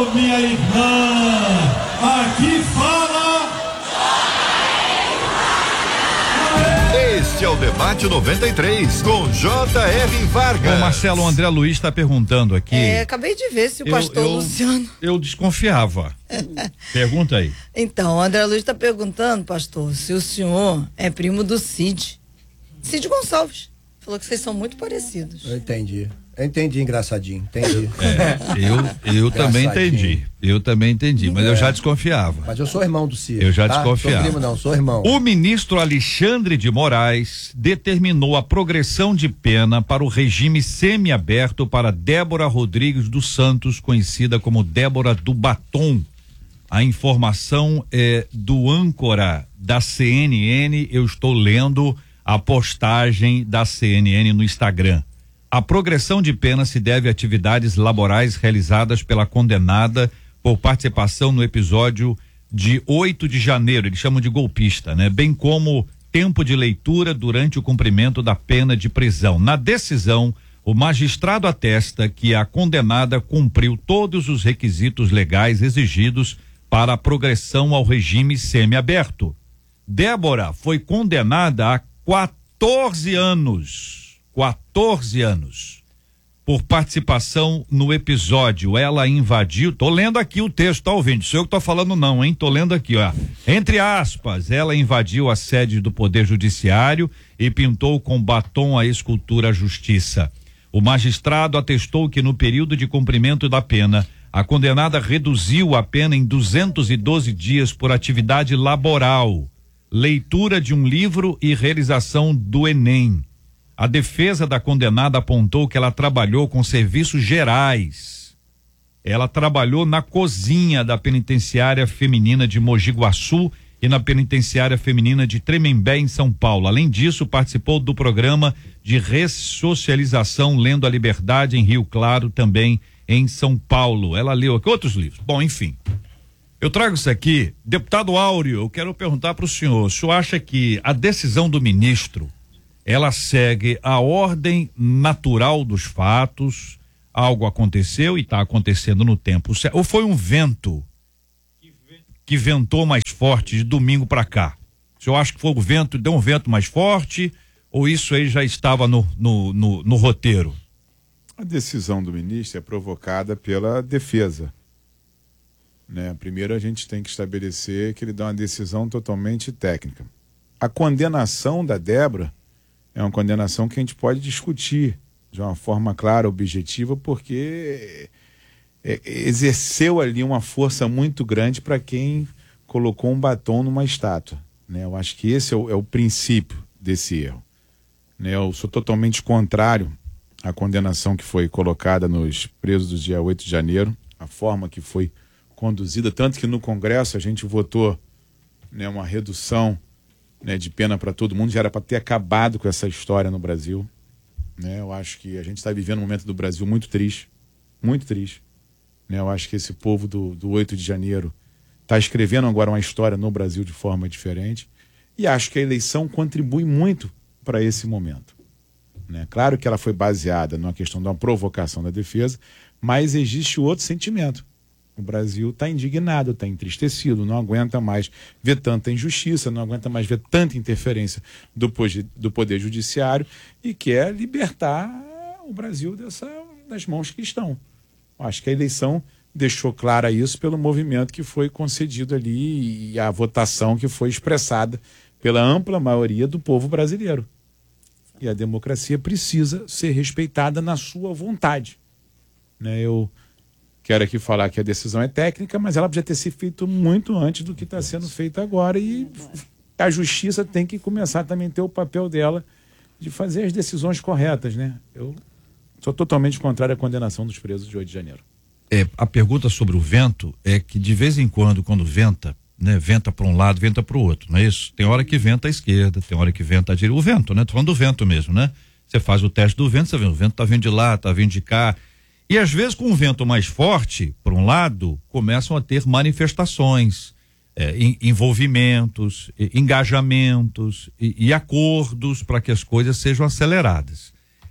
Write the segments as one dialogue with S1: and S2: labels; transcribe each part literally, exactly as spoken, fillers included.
S1: Ô, minha irmã, aqui fala...
S2: Este é o Debate noventa e três, com J R. Vargas.
S3: O Marcelo, o André Luiz está perguntando aqui.
S4: É, acabei de ver se o
S3: eu,
S4: pastor
S3: eu,
S4: Luciano...
S3: Eu desconfiava. Pergunta aí.
S4: Então, o André Luiz está perguntando, pastor, se o senhor é primo do Cid. Cid Gonçalves. Falou que vocês são muito parecidos.
S5: Eu entendi. Eu entendi, engraçadinho. Entendi.
S3: É, eu eu também entendi. Eu também entendi, mas é. eu já desconfiava.
S5: Mas eu sou irmão do Cid.
S3: Eu já
S5: tá?
S3: desconfiava.
S5: Sou primo não, sou irmão.
S3: O ministro Alexandre de Moraes determinou a progressão de pena para o regime semiaberto para Débora Rodrigues dos Santos, conhecida como Débora do Batom. A informação é do âncora da C N N. Eu estou lendo a postagem da C N N no Instagram. A progressão de pena se deve a atividades laborais realizadas pela condenada por participação no episódio de oito de janeiro, eles chamam de golpista, né? Bem como tempo de leitura durante o cumprimento da pena de prisão. Na decisão, o magistrado atesta que a condenada cumpriu todos os requisitos legais exigidos para a progressão ao regime semiaberto. Débora foi condenada a quatorze anos. quatorze anos por participação no episódio. Ela invadiu, tô lendo aqui o texto, tá ouvindo? Sou eu que tô falando não, hein? Tô lendo aqui, ó. Entre aspas, ela invadiu a sede do Poder Judiciário e pintou com batom a escultura Justiça. O magistrado atestou que no período de cumprimento da pena, a condenada reduziu a pena em duzentos e doze dias por atividade laboral, leitura de um livro e realização do Enem. A defesa da condenada apontou que ela trabalhou com serviços gerais. Ela trabalhou na cozinha da penitenciária feminina de Mogi Guaçu e na penitenciária feminina de Tremembé, em São Paulo. Além disso, participou do programa de ressocialização Lendo a Liberdade em Rio Claro, também em São Paulo. Ela leu aqui outros livros. Bom, enfim. Eu trago isso aqui. Deputado Áureo, eu quero perguntar para o senhor, o senhor acha que a decisão do ministro ela segue a ordem natural dos fatos, algo aconteceu e está acontecendo no tempo certo, ou foi um vento que ventou mais forte de domingo para cá? O senhor acha que foi o vento, deu um vento mais forte, ou isso aí já estava no, no, no, no roteiro?
S6: A decisão do ministro é provocada pela defesa. Né? Primeiro a gente tem que estabelecer que ele dá uma decisão totalmente técnica. A condenação da Débora é uma condenação que a gente pode discutir de uma forma clara, objetiva, porque exerceu ali uma força muito grande para quem colocou um batom numa estátua. Né? Eu acho que esse é o, é o princípio desse erro. Né? Eu sou totalmente contrário à condenação que foi colocada nos presos do dia oito de janeiro, a forma que foi conduzida, tanto que no Congresso a gente votou, né, uma redução, né, de pena para todo mundo. Já era para ter acabado com essa história no Brasil. Né? Eu acho que a gente está vivendo um momento do Brasil muito triste, muito triste. Né? Eu acho que esse povo do, do oito de janeiro está escrevendo agora uma história no Brasil de forma diferente, e acho que a eleição contribui muito para esse momento. Né? Claro que ela foi baseada numa questão de uma provocação da defesa, mas existe outro sentimento. O Brasil está indignado, está entristecido, não aguenta mais ver tanta injustiça, não aguenta mais ver tanta interferência do, do Poder Judiciário e quer libertar o Brasil dessa, das mãos que estão. Acho que a eleição deixou clara isso pelo movimento que foi concedido ali e a votação que foi expressada pela ampla maioria do povo brasileiro. E a democracia precisa ser respeitada na sua vontade. Né? Eu quero aqui falar que a decisão é técnica, mas ela podia ter sido feita muito antes do que está sendo feito agora, e a justiça tem que começar também a ter o papel dela de fazer as decisões corretas, né? Eu sou totalmente contrário à condenação dos presos de oito de janeiro.
S3: É, a pergunta sobre o vento é que de vez em quando, quando venta, né, venta para um lado, venta para o outro, não é isso? Tem hora que venta à esquerda, tem hora que venta à direita. O vento, né? Tô falando do vento mesmo, né? Você faz o teste do vento, você vê, o vento tá vindo de lá, tá vindo de cá. E às vezes, com um vento mais forte, por um lado, começam a ter manifestações, é, em, envolvimentos, e, engajamentos e, e acordos para que as coisas sejam aceleradas.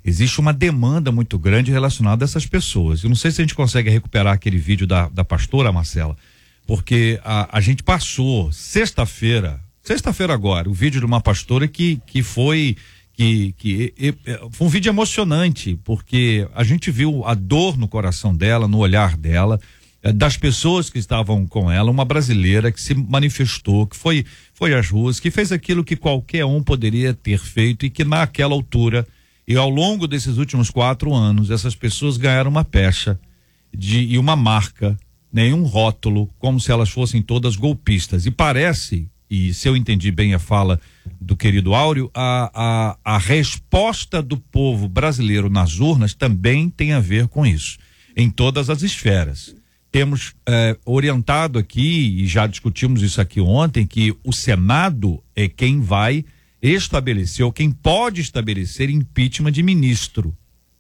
S3: existe uma demanda muito grande relacionada a essas pessoas. Eu não sei se a gente consegue recuperar aquele vídeo da, da pastora Marcela, porque a, a gente passou sexta-feira, sexta-feira agora, o vídeo de uma pastora que, que foi, que, que e, e, foi um vídeo emocionante, porque a gente viu a dor no coração dela, no olhar dela, das pessoas que estavam com ela, uma brasileira que se manifestou, que foi, foi às ruas, que fez aquilo que qualquer um poderia ter feito e que naquela altura e ao longo desses últimos quatro anos, essas pessoas ganharam uma pecha de, e uma marca, né, um rótulo, como se elas fossem todas golpistas. E parece, e se eu entendi bem a fala do querido Áureo, a, a, a resposta do povo brasileiro nas urnas também tem a ver com isso, em todas as esferas. Temos eh, orientado aqui, e já discutimos isso aqui ontem, que o Senado é quem vai estabelecer, ou quem pode estabelecer impeachment de ministro.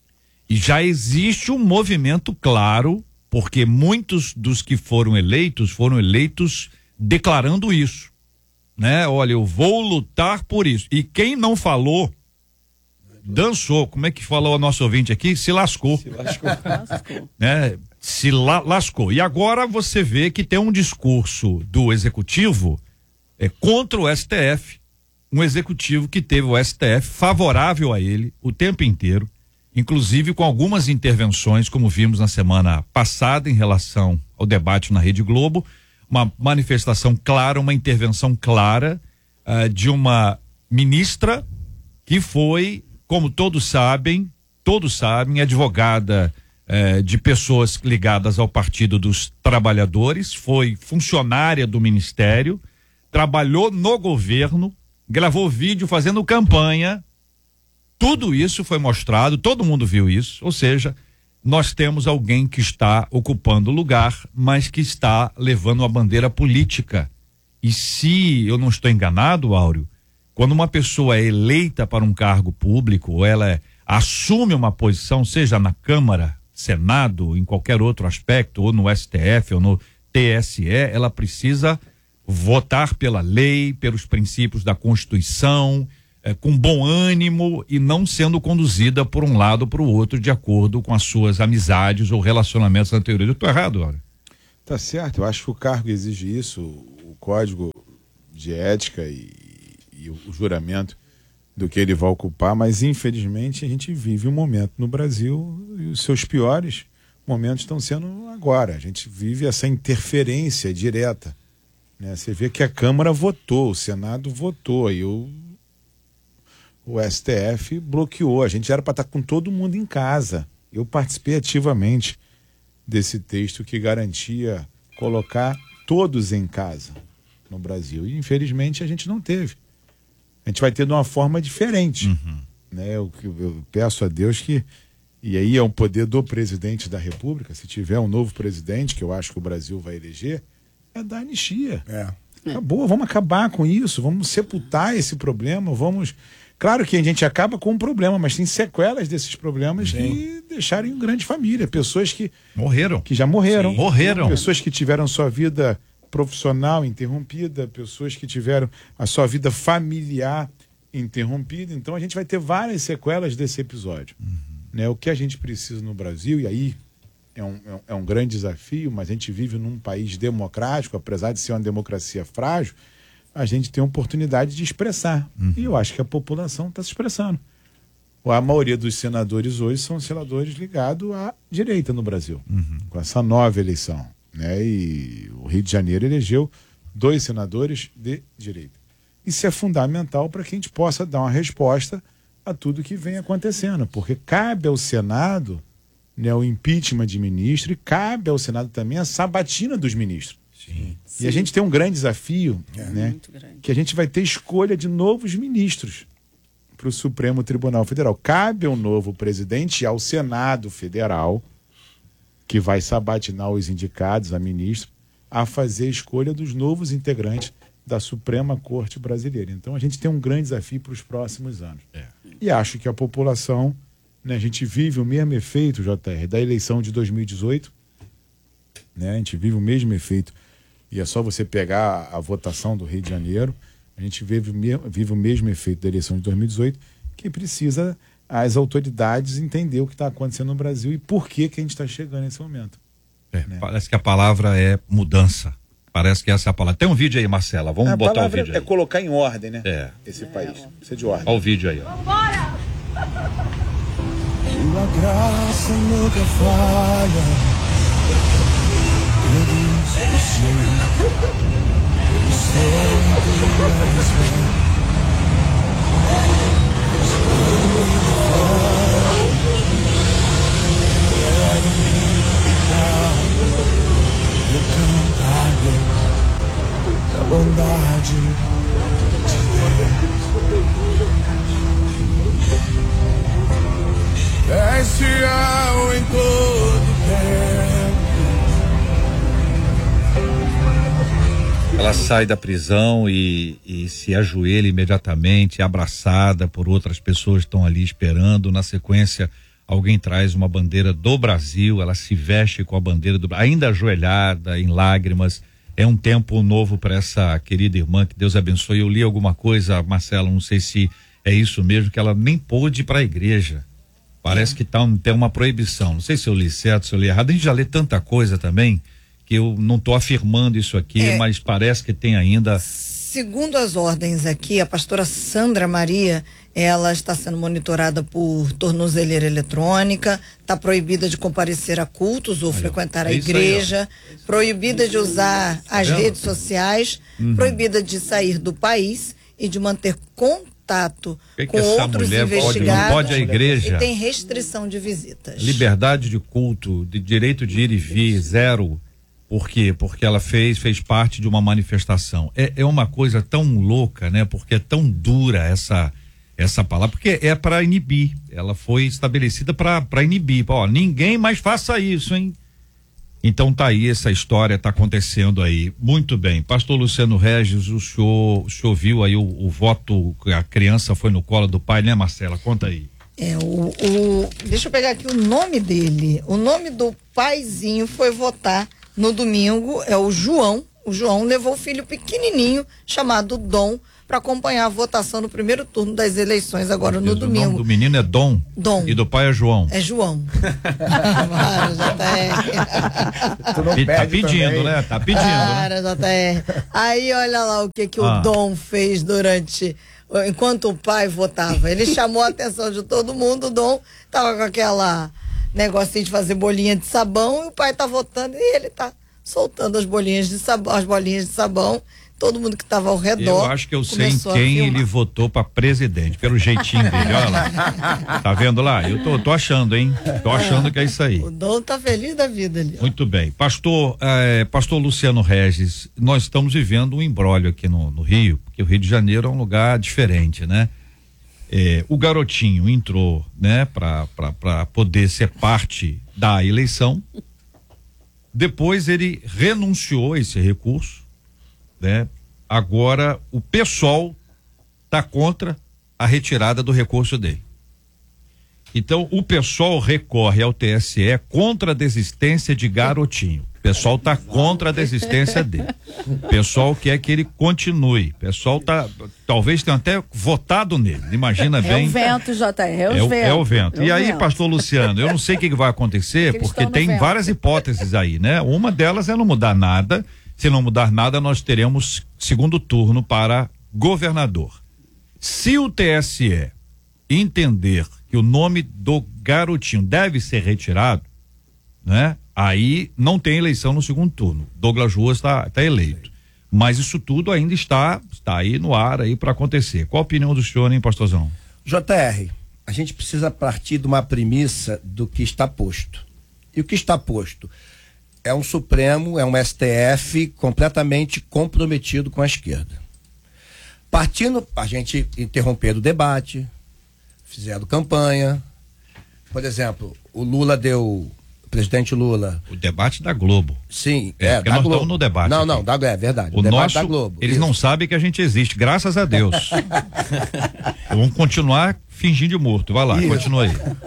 S3: E já existe um movimento claro, porque muitos dos que foram eleitos, foram eleitos declarando isso, né? Olha, eu vou lutar por isso. E quem não falou, dançou. Como é que falou o nosso ouvinte aqui? Se lascou. Se lascou. Né? Se la, lascou. E agora você vê que tem um discurso do executivo é, contra o S T F, um executivo que teve o S T F favorável a ele o tempo inteiro, inclusive com algumas intervenções, como vimos na semana passada em relação ao debate na Rede Globo, uma manifestação clara, uma intervenção clara uh, de uma ministra que foi, como todos sabem, todos sabem, advogada Eh, de pessoas ligadas ao Partido dos Trabalhadores, foi funcionária do Ministério, trabalhou no governo, gravou vídeo fazendo campanha, tudo isso foi mostrado, todo mundo viu isso, ou seja, nós temos alguém que está ocupando o lugar, mas que está levando uma bandeira política. E se eu não estou enganado, Áureo, quando uma pessoa é eleita para um cargo público, ou ela é, assume uma posição, seja na Câmara, Senado, em qualquer outro aspecto, ou no S T F, ou no T S E, ela precisa votar pela lei, pelos princípios da Constituição, eh, com bom ânimo e não sendo conduzida por um lado ou para o outro de acordo com as suas amizades ou relacionamentos anteriores. Eu estou errado, olha?
S6: Tá certo, eu acho que o cargo exige isso, o código de ética e, e o juramento do que ele vai ocupar, mas infelizmente a gente vive um momento no Brasil e os seus piores momentos estão sendo agora. A gente vive essa interferência direta, né? Você vê que a Câmara votou, o Senado votou e o, o S T F bloqueou. A gente era para estar com todo mundo em casa. Eu participei ativamente desse texto que garantia colocar todos em casa no Brasil e infelizmente a gente não teve. A gente vai ter de uma forma diferente, uhum. né? Eu, eu peço a Deus que, e aí é um poder do presidente da República, se tiver um novo presidente, que eu acho que o Brasil vai eleger, é dar anistia.
S5: É.
S6: Acabou, vamos acabar com isso, vamos sepultar esse problema, vamos... Claro que a gente acaba com um problema, mas tem sequelas desses problemas Sim. que deixaram grande família, pessoas que...
S3: Morreram.
S6: Que já morreram.
S3: Sim. Morreram.
S6: Pessoas que tiveram sua vida profissional interrompida, pessoas que tiveram a sua vida familiar interrompida. Então a gente vai ter várias sequelas desse episódio. Uhum. Né? O que a gente precisa no Brasil, e aí é um, é um grande desafio, mas a gente vive num país democrático, apesar de ser uma democracia frágil, a gente tem a oportunidade de expressar. Uhum. E eu acho que a população está se expressando. A maioria dos senadores hoje são senadores ligados à direita no Brasil, uhum. com essa nova eleição. Né? E o Rio de Janeiro elegeu dois senadores de direita. Isso é fundamental para que a gente possa dar uma resposta a tudo que vem acontecendo, porque cabe ao Senado, né, o impeachment de ministro e cabe ao Senado também a sabatina dos ministros.
S3: Sim.
S6: E Sim. a gente tem um grande desafio,
S5: é,
S6: né, que a gente vai ter escolha de novos ministros para o Supremo Tribunal Federal. Cabe ao novo presidente e ao Senado Federal, que vai sabatinar os indicados a ministro, a fazer a escolha dos novos integrantes da Suprema Corte Brasileira. Então a gente tem um grande desafio para os próximos anos. É. E acho que a população, né, a gente vive o mesmo efeito, J R, da eleição de dois mil e dezoito, né, a gente vive o mesmo efeito, e é só você pegar a, a votação do Rio de Janeiro, a gente vive, vive o mesmo efeito da eleição de dois mil e dezoito, que precisa as autoridades entender o que está acontecendo no Brasil e por que que a gente está chegando nesse momento.
S3: É,
S6: né?
S3: Parece que a palavra é mudança. Parece que essa é a palavra. Tem um vídeo aí, Marcela. Vamos
S6: a
S3: botar o
S6: palavra
S3: vídeo
S6: é
S3: aí.
S6: colocar em ordem, né?
S3: É.
S6: Esse país. Precisa de ordem.
S3: Olha o vídeo aí, ó.
S1: Tua graça nunca falha. Eles da bondade de Deus. És fiel em todo tempo.
S3: Ela sai da prisão e, e se ajoelha imediatamente, abraçada por outras pessoas que estão ali esperando. Na sequência, alguém traz uma bandeira do Brasil, ela se veste com a bandeira do Brasil, ainda ajoelhada, em lágrimas. É um tempo novo para essa querida irmã, que Deus abençoe. Eu li alguma coisa, Marcelo, não sei se é isso mesmo, que ela nem pôde ir para a igreja. Parece que tá, tem uma proibição. Não sei se eu li certo, se eu li errado. A gente já lê tanta coisa também, que eu não estou afirmando isso aqui, é, mas parece que tem ainda.
S4: Segundo as ordens aqui, a pastora Sandra Maria, ela está sendo monitorada por tornozeleira eletrônica, está proibida de comparecer a cultos ou aí, frequentar a é igreja, aí, proibida de usar as vendo? redes sociais, uhum. proibida de sair do país e de manter contato que com que outros investigados.
S3: Pode, não pode a igreja.
S4: E tem restrição de visitas.
S3: Liberdade de culto, de direito de ir e vir, zero. Por quê? Porque ela fez, fez parte de uma manifestação. É, é uma coisa tão louca, né? Porque é tão dura essa, essa palavra, porque é para inibir. Ela foi estabelecida para inibir. Ó, ninguém mais faça isso, hein? Então tá aí, essa história tá acontecendo aí. Muito bem. Pastor Luciano Regis, o senhor, o senhor viu aí o, o voto, a criança foi no colo do pai, né, Marcela? Conta aí.
S4: É, o, o, deixa eu pegar aqui o nome dele. O nome do paizinho foi votar no domingo, é o João. O João levou o filho pequenininho, chamado Dom, para acompanhar a votação no primeiro turno das eleições, agora no domingo. O nome
S3: do menino é Dom?
S4: Dom.
S3: E do pai é João?
S4: É João. Para, J R.
S3: Tá pedindo, também. né? Tá pedindo.
S4: Para, J R. Aí, olha lá o que, que ah. o Dom fez durante... Enquanto o pai votava. Ele chamou a atenção de todo mundo. O Dom tava com aquela negocinho de fazer bolinha de sabão e o pai tá votando e ele tá soltando as bolinhas de sabão, as bolinhas de sabão. Todo mundo que estava ao redor.
S3: Eu acho que eu sei em quem ele votou para presidente, pelo jeitinho dele, olha lá. Tá vendo lá? Eu tô, tô achando, hein? Tô achando que é isso aí.
S4: O Dom tá feliz da vida ali.
S3: Muito bem. Pastor, eh, pastor Luciano Regis, nós estamos vivendo um imbróglio aqui no, no Rio, porque o Rio de Janeiro é um lugar diferente, né? Eh, o garotinho entrou, né, para para poder ser parte da eleição. Depois ele renunciou a esse recurso. Né? Agora o PSOL está contra a retirada do recurso dele. Então o PSOL recorre ao T S E contra a desistência de garotinho. O pessoal está contra a desistência dele. O pessoal quer que ele continue. O pessoal tá, talvez tenha até votado nele. Imagina bem.
S7: É o vento, J R. É,
S3: é,
S7: o,
S3: é o vento.
S7: É
S3: e
S7: o
S3: aí,
S7: vento.
S3: pastor Luciano, eu não sei o que, que vai acontecer, porque tem
S7: vento.
S3: várias hipóteses aí, né? Uma delas é não mudar nada. Se não mudar nada, nós teremos segundo turno para governador. Se o T S E entender que o nome do garotinho deve ser retirado, né? Aí não tem eleição no segundo turno. Douglas Ruas está tá eleito. Mas isso tudo ainda está, está aí no ar aí para acontecer. Qual a opinião do senhor, hein, pastorzão?
S5: J R, a gente precisa partir de uma premissa do que está posto. E o que está posto? É um Supremo, é um S T F completamente comprometido com a esquerda. Partindo, a gente interromper o debate, fizeram campanha. Por exemplo, o Lula deu, o presidente Lula...
S3: O debate da Globo.
S5: Sim,
S3: é,
S5: é da
S3: nós
S5: Globo.
S3: Estamos no debate.
S5: Não,
S3: aqui.
S5: não, da, é verdade.
S3: O,
S5: o debate
S3: nosso,
S5: da Globo.
S3: Eles
S5: isso.
S3: não sabem que a gente existe, graças a Deus. Vamos continuar fingindo de morto. Vai lá, isso. Continua aí.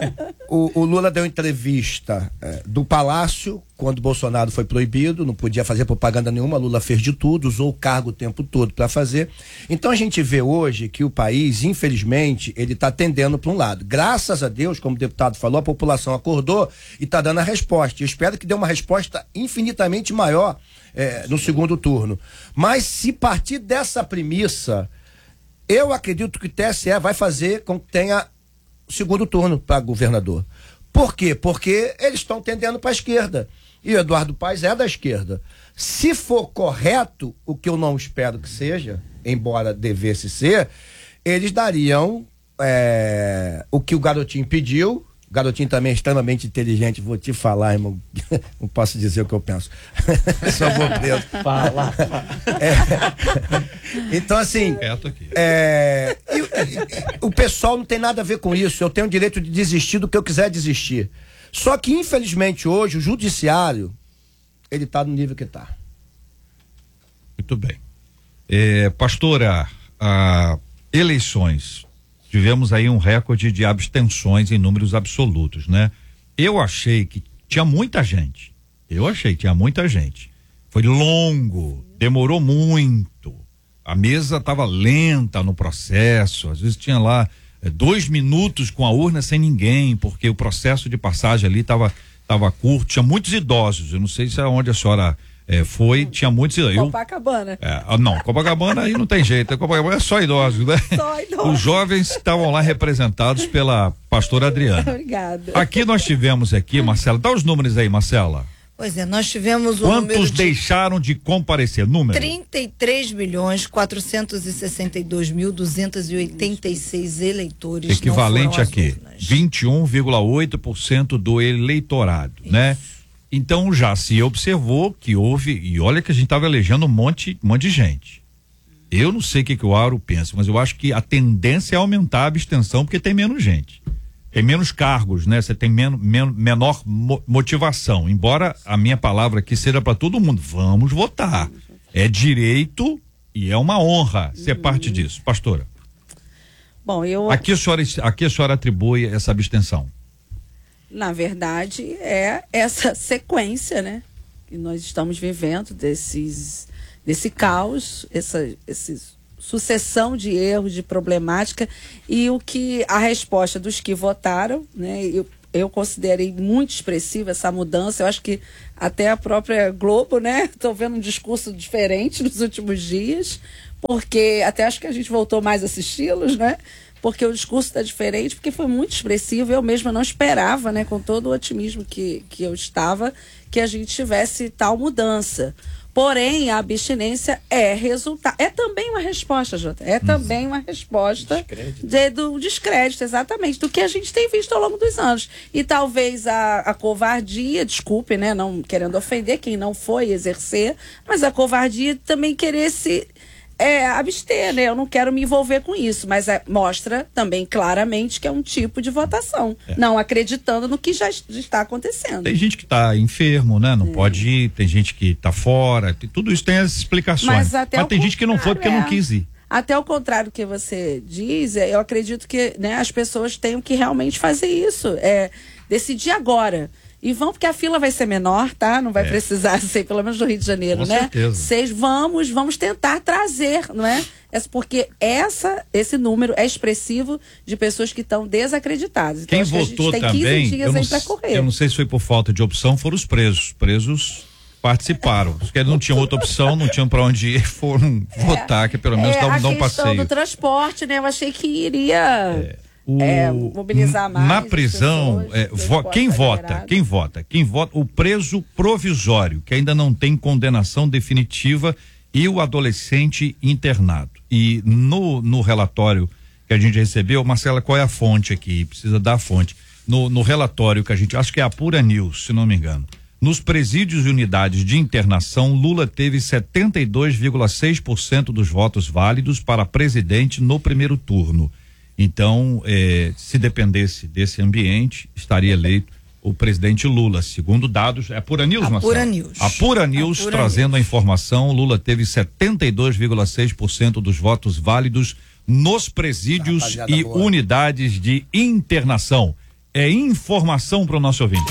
S5: o, o Lula deu entrevista é, do Palácio, quando o Bolsonaro foi proibido, não podia fazer propaganda nenhuma, Lula fez de tudo, usou o cargo o tempo todo para fazer. Então a gente vê hoje que o país, infelizmente, ele está tendendo para um lado. Graças a Deus, como o deputado falou, a população acordou e está dando a resposta. Eu espero que dê uma resposta infinitamente maior é, no segundo turno. Mas se partir dessa premissa, eu acredito que o T S E vai fazer com que tenha segundo turno para governador. Por quê? Porque eles estão tendendo para a esquerda. E o Eduardo Paes é da esquerda. Se for correto, o que eu não espero que seja, embora devesse ser, eles dariam é, o que o garotinho pediu. O garotinho também é extremamente inteligente, vou te falar, irmão. Não posso dizer o que eu penso. Só vou preso.
S7: Fala.
S5: É, então, assim, é, e, e, o pessoal não tem nada a ver com isso. Eu tenho o direito de desistir do que eu quiser desistir. Só que, infelizmente, hoje, o judiciário, ele está no nível que está.
S3: Muito bem. É, pastora, a, eleições... Tivemos aí um recorde de abstenções em números absolutos, né? Eu achei que tinha muita gente. Eu achei que tinha muita gente. Foi longo, demorou muito. A mesa estava lenta no processo. Às vezes tinha lá é, dois minutos com a urna sem ninguém, porque o processo de passagem ali estava tava curto. Tinha muitos idosos. Eu não sei se é onde a senhora é, foi, tinha muitos idosos.
S8: Copacabana.
S3: É, não, Copacabana aí não tem jeito. Copacabana é só idosos, né?
S8: Só idosos.
S3: Os jovens estavam lá representados pela pastora Adriana.
S8: Obrigada.
S3: Aqui nós tivemos aqui, Marcela, dá os números aí, Marcela.
S4: Pois é, nós tivemos o
S3: Quantos
S4: número de
S3: deixaram de comparecer? Número?
S4: trinta e três milhões quatrocentos e sessenta e dois mil duzentos e oitenta e seis eleitores.
S3: Equivalente
S4: não
S3: a quê? vinte e um vírgula oito por cento do eleitorado, isso, né? Então já se observou que houve, e olha que a gente estava elegendo um monte, um monte de gente. Eu não sei o que, que o Auro pensa, mas eu acho que a tendência é aumentar a abstenção porque tem menos gente. Tem menos cargos, né? Você tem men men menor mo motivação. Embora a minha palavra aqui seja para todo mundo. Vamos votar. É direito e é uma honra ser uhum. parte disso. Pastora.
S8: Bom, eu...
S3: Aqui a senhora, aqui a senhora atribui essa abstenção.
S8: Na verdade, é essa sequência, né? Que nós estamos vivendo desses, desse caos, essa, esses... sucessão de erros, de problemática, e o que a resposta dos que votaram, né, eu, eu considerei muito expressiva essa mudança. Eu acho que até a própria Globo, né, estou vendo um discurso diferente nos últimos dias, porque até acho que a gente voltou mais a assisti-los, né, porque o discurso está diferente, porque foi muito expressivo. Eu mesma não esperava, né, com todo o otimismo que, que eu estava, que a gente tivesse tal mudança. Porém, a abstinência é resultado, é também uma resposta, Jota, é também uma resposta de, do descrédito, exatamente, do que a gente tem visto ao longo dos anos. E talvez a, a covardia, desculpe, né, não querendo ofender quem não foi exercer, mas a covardia também querer se é, abster, né? Eu não quero me envolver com isso, mas é, mostra também claramente que é um tipo de votação, é. não acreditando no que já, já está acontecendo.
S3: Tem gente que está enfermo, né? Não é. pode ir, tem gente que está fora, tem, tudo isso tem as explicações. Mas, até mas tem gente que não foi porque é. não quis ir.
S8: Até o contrário do que você diz, eu acredito que, né, as pessoas tenham que realmente fazer isso, é, decidir agora. E vão, porque a fila vai ser menor, tá? Não vai é. precisar ser, pelo menos no Rio de Janeiro,
S3: Com
S8: né?
S3: certeza.
S8: Seis, vamos, vamos tentar trazer, não é? é? Porque essa, esse número é expressivo de pessoas que estão desacreditadas. Então,
S3: Quem votou
S8: que
S3: também,
S8: quinze dias
S3: eu,
S8: aí
S3: não,
S8: pra correr.
S3: eu não sei se foi por falta de opção, foram os presos. Presos participaram. Porque eles não tinham outra opção, não tinham para onde ir, foram é. votar, que pelo menos é, dá, dá um passeio.
S8: A questão do transporte, né? Eu achei que iria... É.
S3: O,
S8: é, mobilizar mais
S3: na prisão,
S8: pessoas,
S3: é, vo, quem vota,
S8: liberado.
S3: quem vota, quem vota, o preso provisório, que ainda não tem condenação definitiva, e o adolescente internado. E no, no relatório que a gente recebeu, Marcela, qual é a fonte aqui? Precisa dar a fonte. No, no relatório que a gente, acho que é a Pura News, se não me engano. Nos presídios e unidades de internação, Lula teve setenta e dois vírgula seis por cento dos votos válidos para presidente no primeiro turno. Então, eh, se dependesse desse ambiente, estaria eleito o presidente Lula, segundo dados, é a Pura News, Marcelo?
S4: Pura News.
S3: A Pura News a Pura trazendo News. a informação, Lula teve setenta e dois vírgula seis por cento dos votos válidos nos presídios e boa. unidades de internação. é informação para o nosso ouvinte.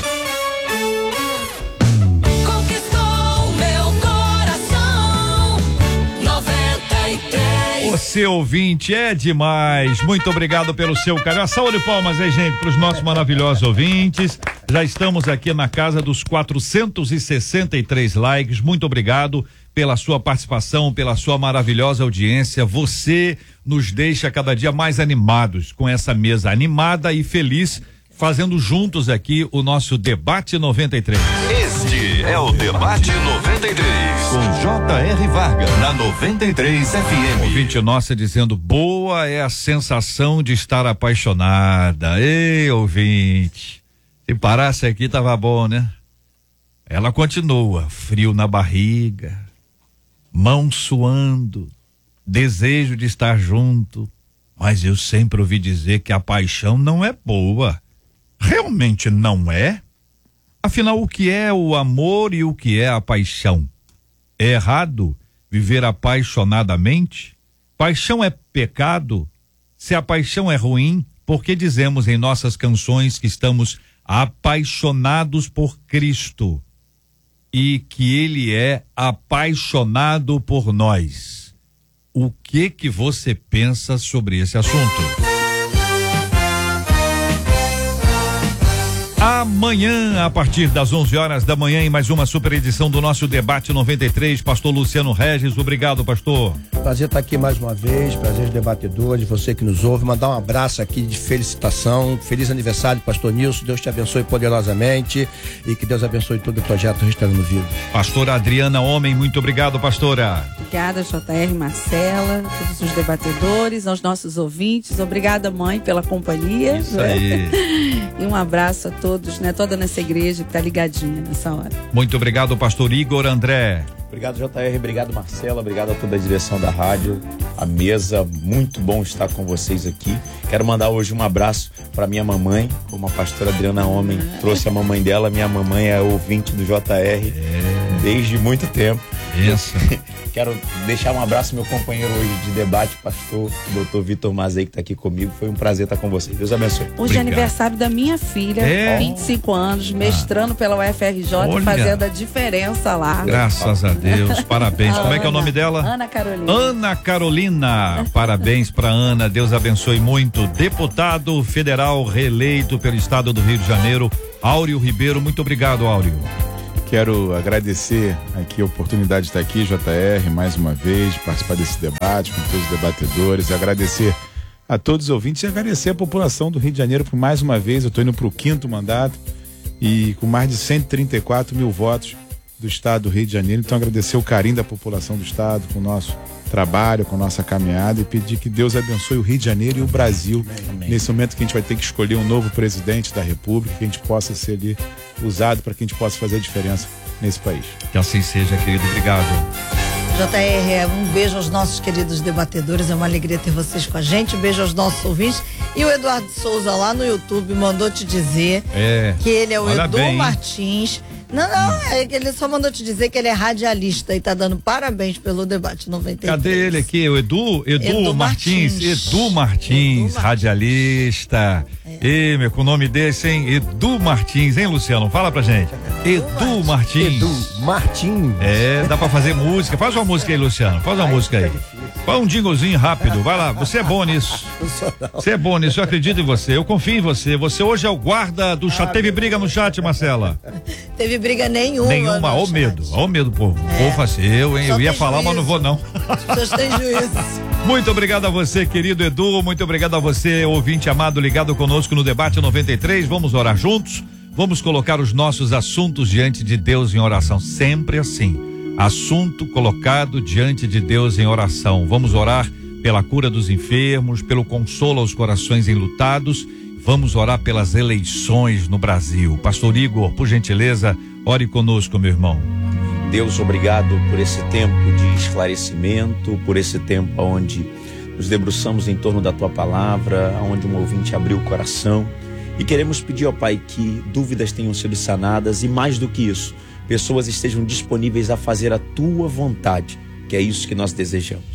S7: Conquistou meu coração, noventa e três.
S3: Você ouvinte é demais. Muito obrigado pelo seu carinho. A salva de palmas aí, gente, para os nossos maravilhosos ouvintes. Já estamos aqui na casa dos quatrocentos e sessenta e três likes. Muito obrigado pela sua participação, pela sua maravilhosa audiência. Você nos deixa cada dia mais animados com essa mesa animada e feliz, fazendo juntos aqui o nosso Debate noventa e três.
S2: Este é o Debate noventa e três, com J R Vargas, na noventa e três F M.
S3: Ouvinte nossa dizendo, boa é a sensação de estar apaixonada. Ei, ouvinte, se parasse aqui tava bom, né? Ela continua, frio na barriga, mão suando, desejo de estar junto, mas eu sempre ouvi dizer que a paixão não é boa. Realmente não é? Afinal, o que é o amor e o que é a paixão? É errado viver apaixonadamente? Paixão é pecado? Se a paixão é ruim, por que dizemos em nossas canções que estamos apaixonados por Cristo e que Ele é apaixonado por nós? O que que você pensa sobre esse assunto? Amanhã, a partir das onze horas da manhã, em mais uma super edição do nosso Debate noventa e três, pastor Luciano Regis. Obrigado, pastor.
S5: Prazer estar aqui mais uma vez, prazer os debatedores, você que nos ouve, mandar um abraço aqui de felicitação, feliz aniversário, pastor Nilson, Deus te abençoe poderosamente e que Deus abençoe todo o projeto Restaurando Vida.
S3: Pastora Adriana Homem, muito obrigado, pastora.
S8: Obrigada, J R, Marcela, todos os debatedores, aos nossos ouvintes, obrigada, mãe, pela companhia.
S3: Isso aí.
S8: E um abraço a todos, né, toda nessa igreja que tá ligadinha nessa hora.
S3: Muito obrigado, pastor Igor André.
S9: Obrigado, J R, obrigado, Marcela, obrigado a toda a direção da rádio, a mesa, muito bom estar com vocês aqui. Quero mandar hoje um abraço para minha mamãe, como a pastora Adriana Homem trouxe a mamãe dela. Minha mamãe é ouvinte do J R é. desde muito tempo.
S3: Isso.
S9: Quero deixar um abraço ao meu companheiro hoje de debate, pastor doutor Vitor Mazei, que está aqui comigo. Foi um prazer estar com vocês. Deus abençoe.
S8: Hoje Obrigado. É aniversário da minha filha,
S3: é.
S8: vinte e cinco anos, mestrando ah. pela U F R J, Olha. fazendo a diferença lá.
S3: Graças a Deus, parabéns. Como é que é o nome dela?
S8: Ana Carolina.
S3: Ana Carolina, parabéns para Ana, Deus abençoe muito. Deputado federal reeleito pelo estado do Rio de Janeiro, Áureo Ribeiro. Muito obrigado, Áureo.
S6: Quero agradecer aqui a oportunidade de estar aqui, J R, mais uma vez, de participar desse debate com todos os debatedores, agradecer a todos os ouvintes e agradecer a população do Rio de Janeiro por mais uma vez. Eu estou indo para o quinto mandato e com mais de cento e trinta e quatro mil votos do estado do Rio de Janeiro. Então agradecer o carinho da população do estado com o nosso trabalho, com a nossa caminhada e pedir que Deus abençoe o Rio de Janeiro e o Brasil. Amém. Nesse momento que a gente vai ter que escolher um novo presidente da República, que a gente possa ser ali usado para que a gente possa fazer a diferença nesse país.
S3: Que assim seja, querido. Obrigado.
S4: J R, um beijo aos nossos queridos debatedores, é uma alegria ter vocês com a gente, um beijo aos nossos ouvintes. E o Eduardo Souza lá no YouTube mandou te dizer
S3: é,
S4: que ele é o Edu
S3: bem.
S4: Martins. Não, não, é que ele só mandou te dizer que ele é radialista e tá dando parabéns pelo debate noventa e três.
S3: Cadê ele aqui? O Edu? Edu, Edu Martins. Martins. Edu Martins, Edu Martins. Radialista. É. Ei, meu, com o nome desse, hein? Edu Martins, hein, Luciano? Fala pra gente. Edu, Edu Martins.
S5: Edu Martins.
S3: É, dá pra fazer música. Faz uma música aí, Luciano. Faz uma Ai, música aí. Faz um jinglezinho rápido. Vai lá. Você é bom nisso. Você é bom nisso. Eu acredito em você. Eu confio em você. Você hoje é o guarda do chat. Ah, Teve briga no chat, Marcela?
S4: Teve briga nenhuma.
S3: Nenhuma. Ó o medo. Ó o medo, povo. É. Povo eu, hein? Só eu ia falar, juízo. Mas não vou, não.
S4: As pessoas têm juízo.
S3: Muito obrigado a você, querido Edu. Muito obrigado a você, ouvinte amado, ligado conosco no Debate noventa e três. Vamos orar juntos. Vamos colocar os nossos assuntos diante de Deus em oração. Sempre assim. Assunto colocado diante de Deus em oração. Vamos orar pela cura dos enfermos, pelo consolo aos corações enlutados. Vamos orar pelas eleições no Brasil. Pastor Igor, por gentileza, ore conosco, meu irmão.
S9: Deus, obrigado por esse tempo de esclarecimento, por esse tempo onde nos debruçamos em torno da tua palavra, onde um ouvinte abriu o coração. E queremos pedir ao Pai que dúvidas tenham sido sanadas e, mais do que isso, pessoas estejam disponíveis a fazer a tua vontade, que é isso que nós desejamos.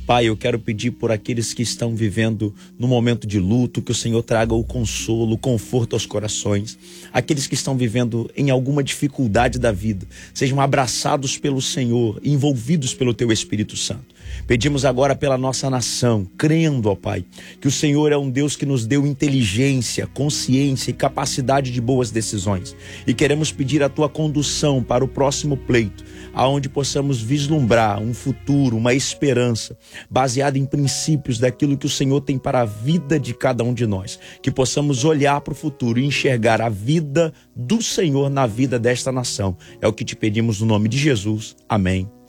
S9: Pai, eu quero pedir por aqueles que estão vivendo no momento de luto, que o Senhor traga o consolo, o conforto aos corações. Aqueles que estão vivendo em alguma dificuldade da vida, sejam abraçados pelo Senhor, envolvidos pelo Teu Espírito Santo. Pedimos agora pela nossa nação, crendo, ó Pai, que o Senhor é um Deus que nos deu inteligência, consciência e capacidade de boas decisões. E queremos pedir a Tua condução para o próximo pleito, aonde possamos vislumbrar um futuro, uma esperança, baseada em princípios daquilo que o Senhor tem para a vida de cada um de nós. Que possamos olhar para o futuro e enxergar a vida do Senhor na vida desta nação. É o que te pedimos no nome de Jesus. Amém